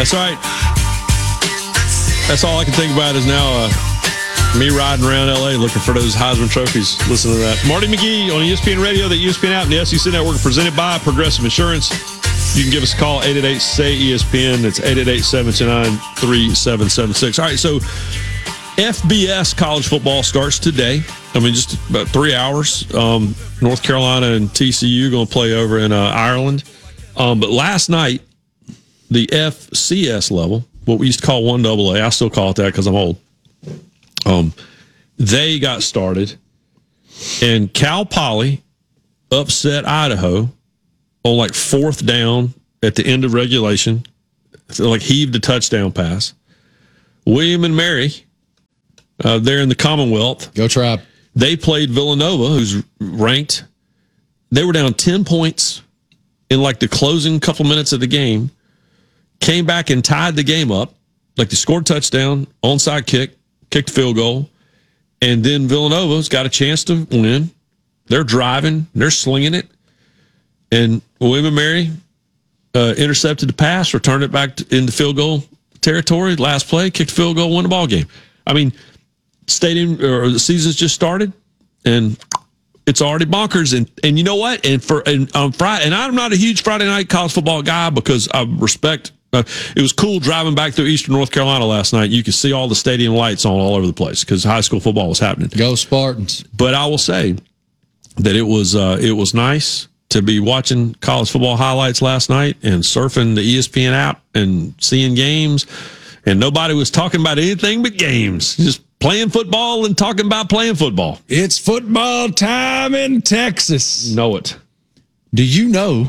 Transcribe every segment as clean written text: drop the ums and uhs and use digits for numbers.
That's right. That's all I can think about is now me riding around L.A. looking for those Heisman trophies. Listen to that. Marty McGee on ESPN Radio, the ESPN app, and the SEC Network, presented by Progressive Insurance. You can give us a call, 888-SAY-ESPN. That's 888-729-3776. All right, so FBS college football starts today. I mean, just about 3 hours. North Carolina and TCU going to play over in Ireland. But last night, the FCS level, what we used to call 1AA, I still call it that because I'm old. They got started, and Cal Poly upset Idaho on like 4th down at the end of regulation. So like heaved a touchdown pass. William and Mary, they're in the Commonwealth. Go Tribe. They played Villanova, who's ranked. They were down 10 points in like the closing couple minutes of the game. Came back and tied the game up. Like they scored a touchdown, onside kick, kicked a field goal, and then Villanova's got a chance to win. They're driving, they're slinging it, and William and Mary intercepted the pass, returned it back into field goal territory. Last play, kicked a field goal, won the ball game. I mean, the season's just started, and it's already bonkers. And you know what? And on Friday, and I'm not a huge Friday night college football guy because I respect. It was cool driving back through Eastern North Carolina last night. You could see all the stadium lights on all over the place because high school football was happening. Go Spartans! But I will say that it was nice to be watching college football highlights last night and surfing the ESPN app and seeing games, and nobody was talking about anything but games. Just playing football and talking about playing football. It's football time in Texas. Know it. Do you know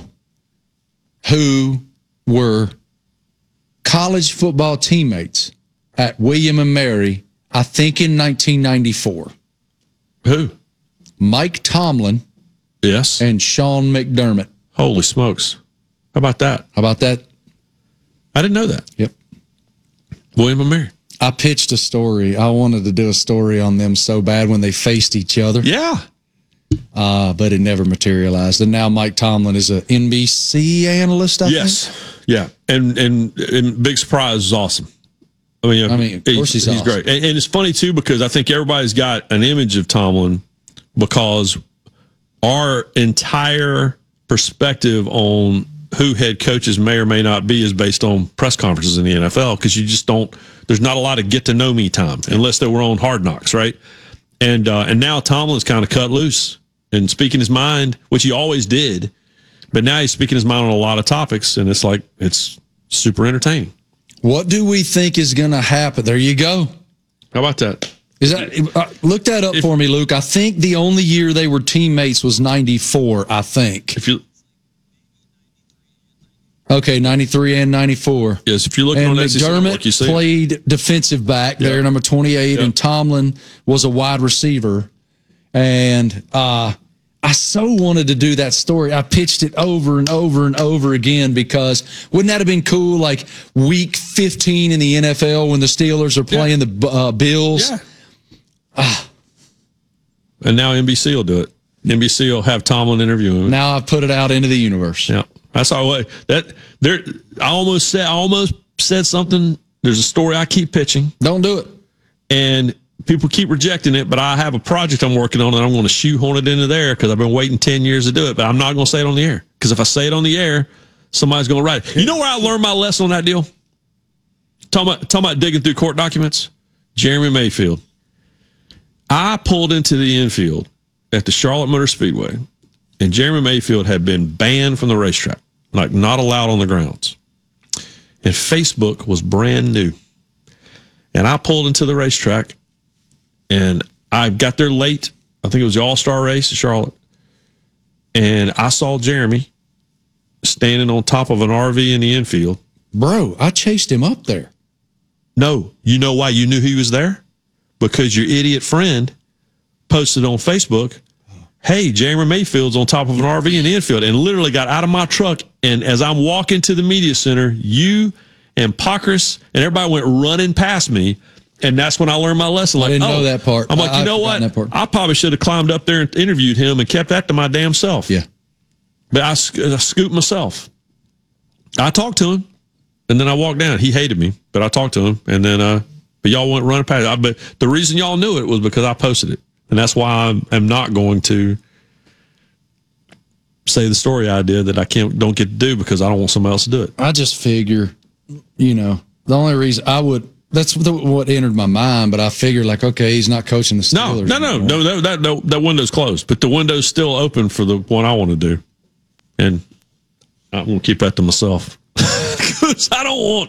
who were college football teammates at William and Mary, I think in 1994? Who? Mike Tomlin. Yes. And Sean McDermott. Holy smokes. How about that? How about that? I didn't know that. Yep. William and Mary. I pitched a story. I wanted to do a story on them so bad when they faced each other. Yeah. But it never materialized. And now Mike Tomlin is an NBC analyst, I think. Yes. Yeah. And big surprise is awesome. I mean, of course he's awesome. Great. And it's funny, too, because I think everybody's got an image of Tomlin because our entire perspective on who head coaches may or may not be is based on press conferences in the NFL because you just don't, there's not a lot of get to know me time unless they were on Hard Knocks, right? And now Tomlin's kind of cut loose and speaking his mind, which he always did, but now he's speaking his mind on a lot of topics, and it's super entertaining. What do we think is going to happen? There you go. How about that? Is that look that up for me, Luke? I think the only year they were teammates was 94, I think. Okay, 93 and 94. Yes, if you're looking on SEC Network, you see played defensive back there, number 28, and Tomlin was a wide receiver. And I so wanted to do that story. I pitched it over and over and over again because wouldn't that have been cool? Like week 15 in the NFL when the Steelers are playing the Bills. Yeah. And now NBC will do it. NBC will have Tomlin interview him. Now I've put it out into the universe. Yeah. That's our way. I almost said something. There's a story I keep pitching. Don't do it. And people keep rejecting it, but I have a project I'm working on and I'm going to shoehorn it into there because I've been waiting 10 years to do it, but I'm not going to say it on the air because if I say it on the air, somebody's going to write it. You know where I learned my lesson on that deal? Talking about digging through court documents? Jeremy Mayfield. I pulled into the infield at the Charlotte Motor Speedway, and Jeremy Mayfield had been banned from the racetrack, like not allowed on the grounds. And Facebook was brand new. And I pulled into the racetrack, and I got there late. I think it was the All-Star race in Charlotte. And I saw Jeremy standing on top of an RV in the infield. Bro, I chased him up there. No. You know why you knew he was there? Because your idiot friend posted on Facebook, hey, Jeremy Mayfield's on top of an RV in the infield, and literally got out of my truck. And as I'm walking to the media center, you and Pockers and everybody went running past me. And that's when I learned my lesson. Like, I didn't know that part. I'm like, you know what? I probably should have climbed up there and interviewed him and kept that to my damn self. Yeah. But I scooped myself. I talked to him. And then I walked down. He hated me, but I talked to him. And then, but y'all went running past. But the reason y'all knew it was because I posted it. And that's why I'm not going to say the story I did that I don't get to do because I don't want somebody else to do it. I just figure, the only reason I would, that's what entered my mind, but I figured like, okay, he's not coaching the Steelers. No, that window's closed, but the window's still open for the one I want to do. And I'm going to keep that to myself. Because I don't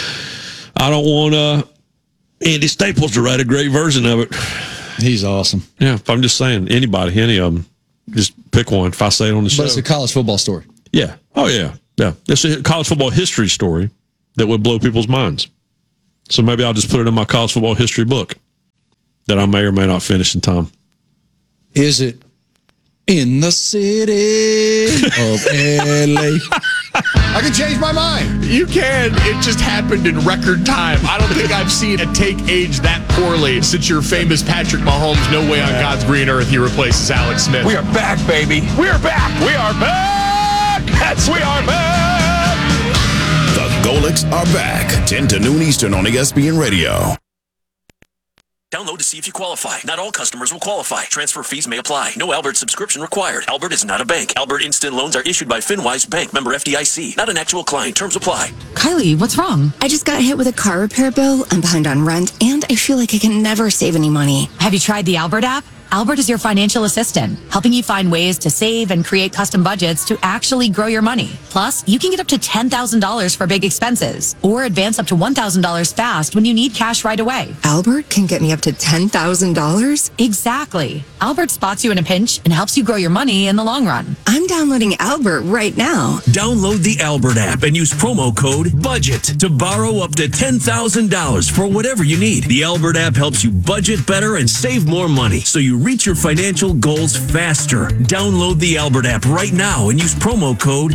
want Andy Staples to write a great version of it. He's awesome. Yeah, if I'm just saying, any of them, just pick one. If I say it on the show. But it's a college football story. Yeah. Oh, yeah. Yeah. It's a college football history story that would blow people's minds. So maybe I'll just put it in my college football history book that I may or may not finish in time. Is it in the city of LA? I can change my mind. You can. It just happened in record time. I don't think I've seen a take age that poorly since your famous Patrick Mahomes, no way on God's green earth he replaces Alex Smith. We are back, baby. We are back. We are back. Yes, we are back. The Golics are back. 10 to noon Eastern on ESPN Radio. Download to see if you qualify. Not all customers will qualify. Transfer fees may apply. No Albert subscription required. Albert is not a bank. Albert Instant Loans are issued by FinWise Bank, member FDIC. Not an actual client. Terms apply. Kylie, what's wrong? I just got hit with a car repair bill. I'm behind on rent, and I feel like I can never save any money. Have you tried the Albert app? Albert is your financial assistant, helping you find ways to save and create custom budgets to actually grow your money. Plus, you can get up to $10,000 for big expenses or advance up to $1,000 fast when you need cash right away. Albert can get me up to $10,000? Exactly. Albert spots you in a pinch and helps you grow your money in the long run. I'm downloading Albert right now. Download the Albert app and use promo code BUDGET to borrow up to $10,000 for whatever you need. The Albert app helps you budget better and save more money so you reach your financial goals faster. Download the Albert app right now and use promo code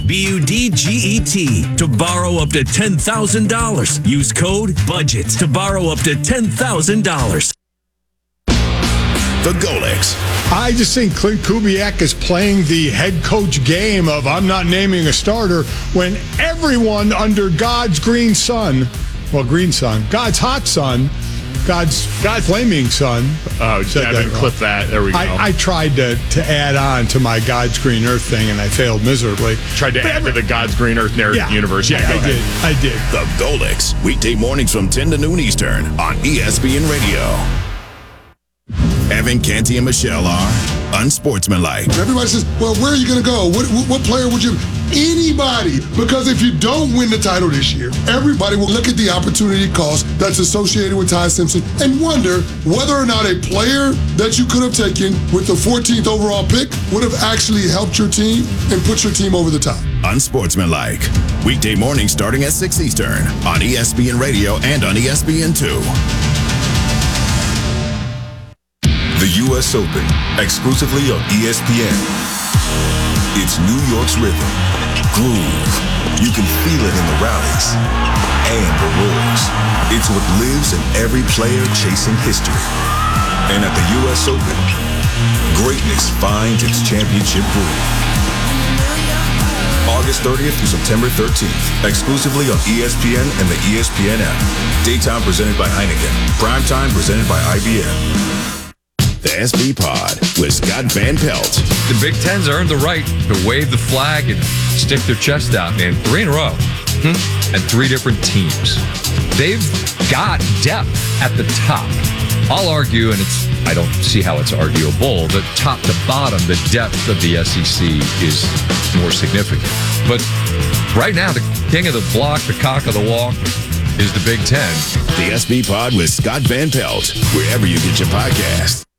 BUDGET to borrow up to $10,000. Use code BUDGET to borrow up to $10,000. The Golics. I just think Clint Kubiak is playing the head coach game of I'm not naming a starter when everyone under God's green sun, God's hot sun, God's flaming sun. Oh, Devin, clip that. There we go. I tried to add on to my God's green earth thing, and I failed miserably. Tried to add to the God's green earth narrative universe. Yeah, I did. The Golics. Weekday mornings from 10 to noon Eastern on ESPN Radio. Evan, Canty, and Michelle are unsportsmanlike. Everybody says, well, where are you going to go? What player would you... Anybody, because if you don't win the title this year, everybody will look at the opportunity cost that's associated with Ty Simpson and wonder whether or not a player that you could have taken with the 14th overall pick would have actually helped your team and put your team over the top. Unsportsmanlike. Weekday mornings starting at 6 Eastern on ESPN Radio and on ESPN2. The U.S. Open, exclusively on ESPN. It's New York's rhythm, groove. You can feel it in the rallies and the roars. It's what lives in every player chasing history. And at the U.S. Open, greatness finds its championship groove. August 30th through September 13th, exclusively on ESPN and the ESPN app. Daytime presented by Heineken. Primetime presented by IBM. The SB Pod with Scott Van Pelt. The Big Ten's earned the right to wave the flag and stick their chest out, man. 3 in a row. And 3 different teams. They've got depth at the top. I'll argue, and I don't see how it's arguable, that top to bottom, the depth of the SEC is more significant. But right now, the king of the block, the cock of the walk, is the Big Ten. The SB Pod with Scott Van Pelt, wherever you get your podcasts.